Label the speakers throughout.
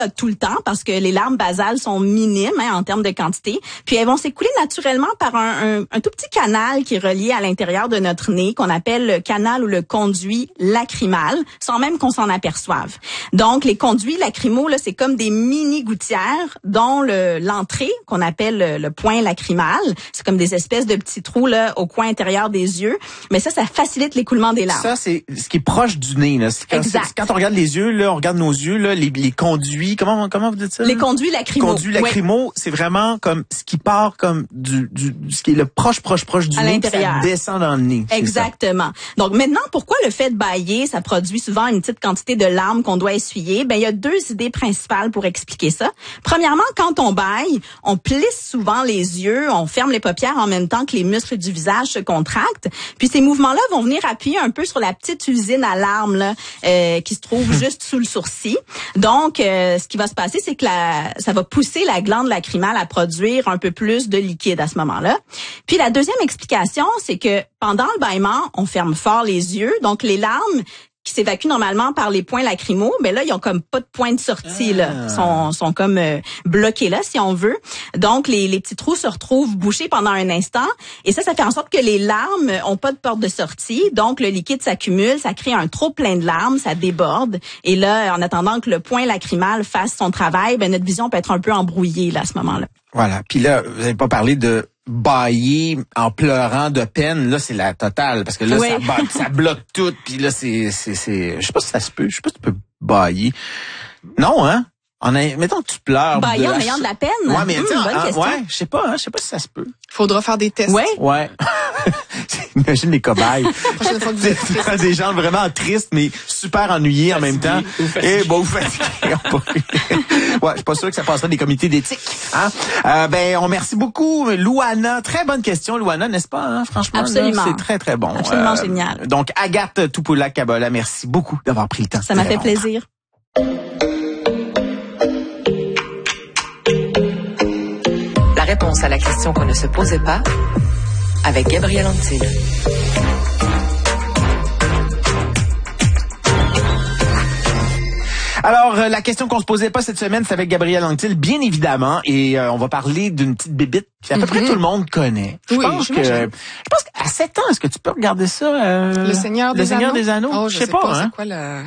Speaker 1: tout le temps parce que les larmes basales sont minimes en termes de quantité. Puis elles vont s'écouler naturellement par un tout petit canal qui est relié à l'intérieur de notre nez qu'on appelle le canal ou le conduit lacrymal, sans même qu'on s'en aperçoive. Donc les conduits lacrymaux là, c'est comme des mini gouttières dont l'entrée qu'on appelle le point lacrymal, c'est comme des espèces de petits trous là au coin intérieur des yeux, mais ça facilite l'écoulement des larmes.
Speaker 2: Ça c'est ce qui est proche du nez là, quand on regarde les yeux là, on regarde nos yeux là, les conduits, comment vous dites ça?
Speaker 1: Les conduits lacrymaux.
Speaker 2: Les conduits lacrymaux, c'est vraiment comme ce qui part comme du ce qui est le proche du
Speaker 1: à
Speaker 2: nez,
Speaker 1: l'intérieur.
Speaker 2: ça descend dans le nez.
Speaker 1: Exactement. Donc maintenant, pourquoi le fait de bâiller, ça produit souvent une petite quantité de larmes qu'on doit essuyer? Ben il y a 2 idées principales pour expliquer ça. Premièrement, quand on bâille, on plisse souvent les yeux, on ferme les paupières en même temps que les muscles du visage se contractent. Puis ces mouvements-là vont venir appuyer un peu sur la petite usine à larmes là, qui se trouve juste sous le sourcil. Donc, ce qui va se passer, c'est que ça va pousser la glande lacrymale à produire un peu plus de liquide à ce moment-là. Puis la deuxième explication, c'est que pendant le bâillement, on ferme fort les yeux. Donc, les larmes qui s'évacuent normalement par les points lacrymaux, mais là, ils ont comme pas de point de sortie, là. Sont comme bloqués là, si on veut. Donc, les petits trous se retrouvent bouchés pendant un instant. Et ça fait en sorte que les larmes ont pas de porte de sortie. Donc, le liquide s'accumule, ça crée un trop plein de larmes, ça déborde. Et là, en attendant que le point lacrymal fasse son travail, ben notre vision peut être un peu embrouillée, là, à ce moment-là.
Speaker 2: Voilà. Puis là, vous n'avez pas parlé de bâiller en pleurant de peine, là c'est la totale parce que là ça bloque tout puis là c'est je sais pas si ça se peut, je sais pas si tu peux bâiller. Non hein? Mettons que tu pleures.
Speaker 1: Bailler en ayant de la peine.
Speaker 2: Ouais, mais
Speaker 1: bonne question.
Speaker 2: Ouais, je sais pas si ça se peut.
Speaker 3: Faudra faire des tests.
Speaker 2: Ouais. Imagine les cobayes.
Speaker 3: Prochaine fois que vous êtes
Speaker 2: des gens vraiment tristes mais super ennuyés en même temps. Et bon, fatigués. Ouais, je suis pas sûr que ça passerait des comités d'éthique. Hein? On remercie beaucoup Louana. Très bonne question, Louana, n'est-ce pas? Hein? Franchement,
Speaker 1: absolument.
Speaker 2: Là, c'est très très bon.
Speaker 1: Absolument génial.
Speaker 2: Donc Agathe Tupoula-Kabola, merci beaucoup d'avoir pris le temps.
Speaker 1: Ça m'a fait plaisir.
Speaker 4: La réponse à la question qu'on ne se posait pas avec Gabriel Antil.
Speaker 2: Alors, la question qu'on se posait pas cette semaine, c'est avec Gabriel Antil, bien évidemment, et on va parler d'une petite bébite qu'à peu près tout le monde connaît. Je pense qu'à 7 ans, est-ce que tu peux regarder ça?
Speaker 3: Le Seigneur des Anneaux.
Speaker 2: Oh, je sais pas, hein.
Speaker 3: C'est quoi le...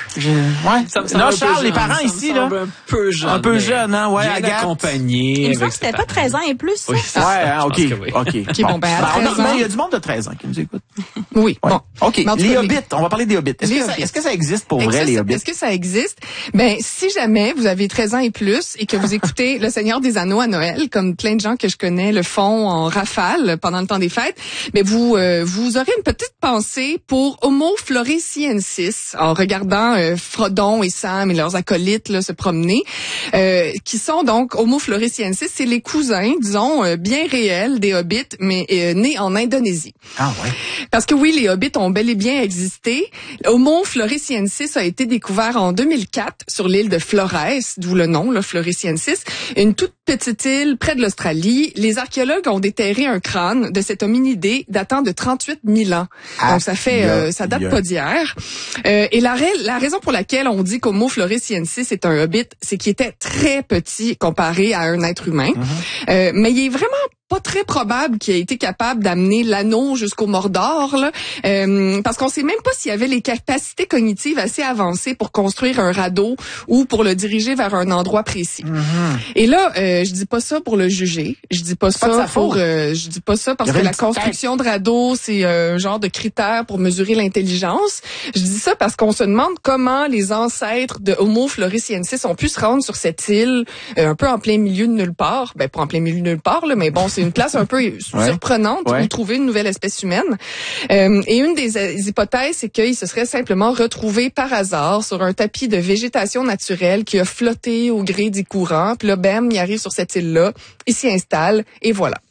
Speaker 2: Non, Charles, les parents ici, là. Un peu jeune, hein, ouais, Agathe.
Speaker 5: Accompagné.
Speaker 1: Il me semble que c'était pas 13 ans et plus, ça.
Speaker 5: Oui, c'est ça.
Speaker 2: OK.
Speaker 3: OK, bon, ben, à 13 ans.
Speaker 2: Il y a du monde de 13 ans qui nous écoute.
Speaker 3: Oui,
Speaker 2: ouais.
Speaker 3: bon.
Speaker 2: OK, les Hobbits, on va parler des Hobbits. Est-ce que ça existe pour vrai, les Hobbits?
Speaker 3: Est-ce que ça existe? Ben, si jamais vous avez 13 ans et plus et que vous écoutez Le Seigneur des Anneaux à Noël, comme plein de gens que je connais le font en rafale pendant le temps des fêtes, mais vous aurez une petite pensée pour Homo floresiensis en regardant Frodon et Sam et leurs acolytes là, se promener, qui sont donc Homo floresiensis, c'est les cousins, disons, bien réels des hobbits, mais nés en Indonésie.
Speaker 2: Ah ouais.
Speaker 3: Parce que oui, les hobbits ont bel et bien existé. Homo floresiensis a été découvert en 2004 sur l'île de Flores, d'où le nom, là, Floresiensis, une toute petite île près de l'Australie. Les archéologues ont déterré un crâne de cet hominidé datant de 38 000 ans. Donc ça date pas d'hier. Et la raison pour laquelle on dit qu'Homo floresiensis est un hobbit, c'est qu'il était très petit comparé à un être humain. Mais il est vraiment pas très probable qu'il ait été capable d'amener l'anneau jusqu'au Mordor, là, parce qu'on sait même pas s'il avait les capacités cognitives assez avancées pour construire un radeau ou pour le diriger vers un endroit précis. Et là, je dis pas ça pour le juger, je dis pas ça je dis pas ça parce que la construction de radeau c'est un genre de critère pour mesurer l'intelligence. Je dis ça parce qu'on se demande comment les ancêtres de Homo floresiensis ont pu se rendre sur cette île un peu en plein milieu de nulle part. Ben pas en plein milieu de nulle part là, mais bon, c'est une place un peu surprenante où trouver une nouvelle espèce humaine. Et une des hypothèses, c'est qu'ils se seraient simplement retrouvés par hasard sur un tapis de végétation naturelle qui a flotté au gré des courants. Puis là, bam, ils arrivent sur cette île-là, ils s'y installent et voilà.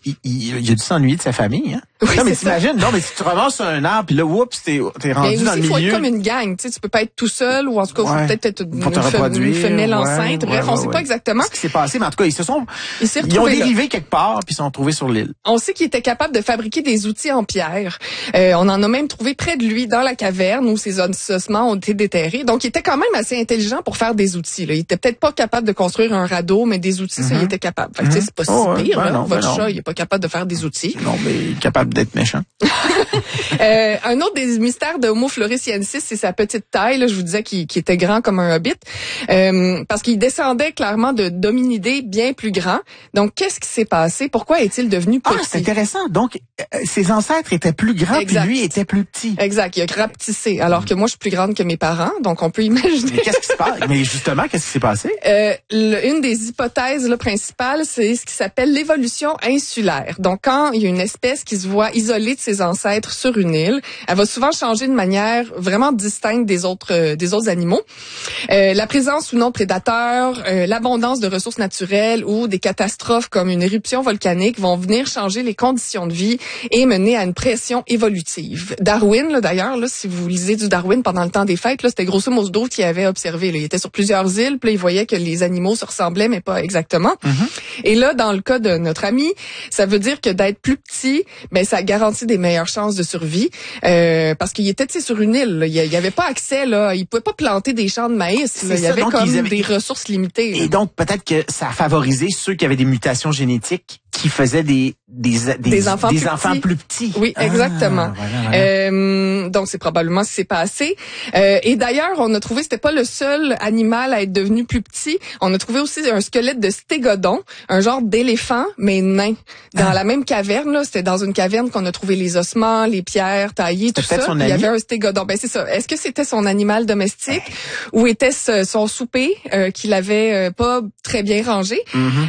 Speaker 2: il a dû s'ennuyer de sa famille, hein?
Speaker 3: Oui,
Speaker 2: non, mais
Speaker 3: c'est ça.
Speaker 2: t'imagines, non, mais si tu ramasses un arbre, puis là, oups, t'es rendu dans le milieu.
Speaker 3: Il faut être comme une gang, tu sais, tu peux pas être tout seul, ou en tout cas, faut peut-être être une femelle enceinte. Bref, on sait pas exactement
Speaker 2: ce qui s'est passé, mais en tout cas, ils ont dérivé quelque part, puis ils se sont retrouvés sur l'île.
Speaker 3: On sait qu'il était capable de fabriquer des outils en pierre. On en a même trouvé près de lui, dans la caverne, où ses ossements ont été déterrés. Donc, il était quand même assez intelligent pour faire des outils, là. Il était peut-être pas capable de construire un radeau, mais des outils, ça, il était capable. Fait que, tu sais, c'est pas si pire, là. Votre chat, il est pas capable de faire des outils.
Speaker 2: Non, mais il est capable d'être méchant.
Speaker 3: Un autre des mystères de Homo floresiensis, c'est sa petite taille. Là, je vous disais qu'il était grand comme un hobbit, parce qu'il descendait clairement de d'hominidés bien plus grands. Donc, qu'est-ce qui s'est passé? Pourquoi est-il devenu petit?
Speaker 2: C'est intéressant. Donc, ses ancêtres étaient plus grands, puis lui était plus petit.
Speaker 3: Exact. Il a rapetissé, alors que moi, je suis plus grande que mes parents. Donc, on peut imaginer.
Speaker 2: Mais qu'est-ce qui se passe? Mais justement, qu'est-ce qui s'est passé?
Speaker 3: Une des hypothèses là, principales, c'est ce qui s'appelle l'évolution insulaire. Donc, quand il y a une espèce qui se voit isolée de ses ancêtres sur une île, elle va souvent changer de manière vraiment distincte des autres animaux. La présence ou non de prédateurs, l'abondance de ressources naturelles ou des catastrophes comme une éruption volcanique vont venir changer les conditions de vie et mener à une pression évolutive. Darwin, là, d'ailleurs, là, si vous lisez du Darwin pendant le temps des fêtes, là, c'était grosso modo qui avait observé. Là. Il était sur plusieurs îles, puis là, il voyait que les animaux se ressemblaient, mais pas exactement. Et là, dans le cas de notre ami, ça veut dire que d'être plus petit, ben ça garantit des meilleures chances de survie, parce qu'il était sur une île. Là. Il y avait pas accès, là, il pouvait pas planter des champs de maïs. Là. Il y avait des ressources limitées. Là.
Speaker 2: Et donc peut-être que ça a favorisé ceux qui avaient des mutations génétiques qui faisaient des enfants plus petits.
Speaker 3: Oui, exactement. Voilà. Donc c'est probablement ce qui s'est passé. Et d'ailleurs, on a trouvé, c'était pas le seul animal à être devenu plus petit. On a trouvé aussi un squelette de stégodon, un genre d'éléphant mais nain, dans la même caverne. Là, c'était dans une caverne qu'on a trouvé les ossements, les pierres taillées, tout ça. Il y avait un stégodon. Ben c'est ça. Est-ce que c'était son animal domestique ou était-ce son souper qu'il avait pas très bien rangé?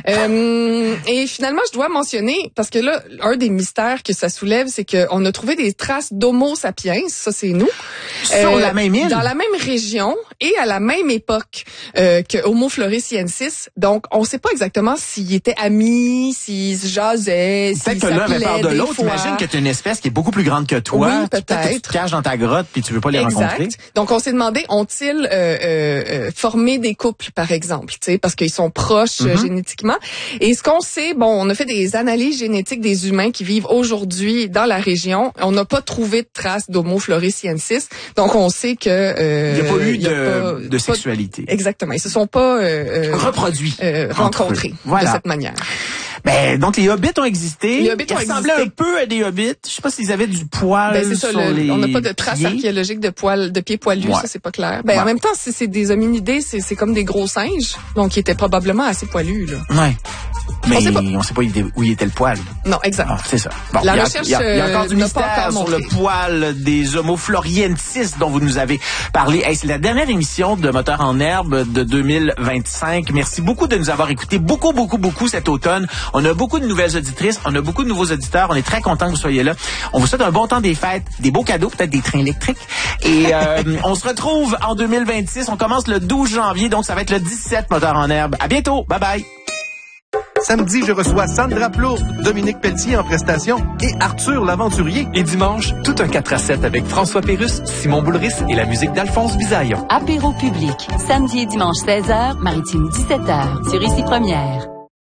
Speaker 3: Et finalement, je dois mentionner, parce que là, un des mystères que ça soulève, c'est qu'on a trouvé des traces d'Homo sapiens, ça c'est nous,
Speaker 2: sur la même île,
Speaker 3: dans la même région et à la même époque que Homo floresiensis. Donc, on ne sait pas exactement s'ils étaient amis, s'ils se jasaient, s'ils s'appelaient.
Speaker 2: Peut-être que l'un avait peur de l'autre. Imagine que tu es une espèce qui est beaucoup plus grande que toi.
Speaker 3: Oui, peut-être.
Speaker 2: Tu te caches dans ta grotte puis tu veux pas les rencontrer.
Speaker 3: Donc, on s'est demandé, ont-ils formé des couples, par exemple, tu sais, parce qu'ils sont proches génétiquement. Et ce qu'on sait, bon, on a fait des analyses génétiques des humains qui vivent aujourd'hui dans la région. On n'a pas trouvé de traces d'Homo floresiensis. Donc, on sait que...
Speaker 2: il n'y a pas eu de sexualité.
Speaker 3: Exactement. Ils se sont pas...
Speaker 2: reproduits.
Speaker 3: Rencontrés de cette manière.
Speaker 2: Ben, donc les hobbits ont existé.
Speaker 3: Les hobbits ont
Speaker 2: ressemblaient un peu à des hobbits. Je sais pas s'ils avaient du poil
Speaker 3: c'est ça,
Speaker 2: sur les
Speaker 3: on n'a pas de traces archéologiques de pieds poilus, ça c'est pas clair. En même temps, si c'est des hominidés, c'est comme des gros singes, donc ils étaient probablement assez poilus là.
Speaker 2: Ouais. Mais on sait pas où il était le poil.
Speaker 3: Non, exact.
Speaker 2: C'est ça. Bon,
Speaker 3: la recherche
Speaker 2: il y a encore du mystère sur le poil des Homo floresiensis dont vous nous avez parlé. Hey, c'est la dernière émission de Moteur en herbe de 2025. Merci beaucoup de nous avoir écoutés beaucoup cet automne. On a beaucoup de nouvelles auditrices, on a beaucoup de nouveaux auditeurs. On est très contents que vous soyez là. On vous souhaite un bon temps des fêtes, des beaux cadeaux, peut-être des trains électriques. Et on se retrouve en 2026. On commence le 12 janvier, donc ça va être le 17 Moteur en herbe. À bientôt. Bye bye.
Speaker 5: Samedi, je reçois Sandra Plourde, Dominique Pelletier en prestation et Arthur l'Aventurier.
Speaker 6: Et dimanche, tout un 4-7 avec François Pérusse, Simon Boulris et la musique d'Alphonse Bisaillon.
Speaker 7: Apéro public, samedi et dimanche 16h, Maritime 17h, sur Ici Première.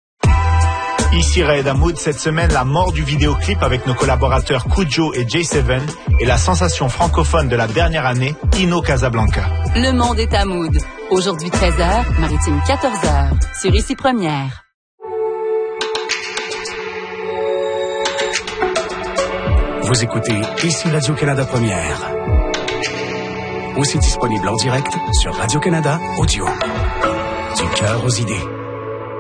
Speaker 8: Ici Raed Hamoud, cette semaine, la mort du vidéoclip avec nos collaborateurs Kujo et J7 et la sensation francophone de la dernière année, Ino Casablanca.
Speaker 7: Le monde est à Mood. Aujourd'hui 13h, Maritime 14h, sur Ici Première.
Speaker 9: Vous écoutez Ici Radio-Canada Première. Aussi disponible en direct sur Radio-Canada Audio. Du cœur aux idées.